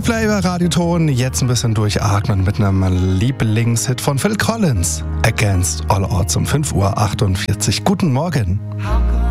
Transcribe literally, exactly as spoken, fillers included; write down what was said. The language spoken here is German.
Coldplay bei Radioton. Jetzt ein bisschen durchatmen mit einem Lieblingshit von Phil Collins. Against All Odds um fünf Uhr achtundvierzig. Guten Morgen.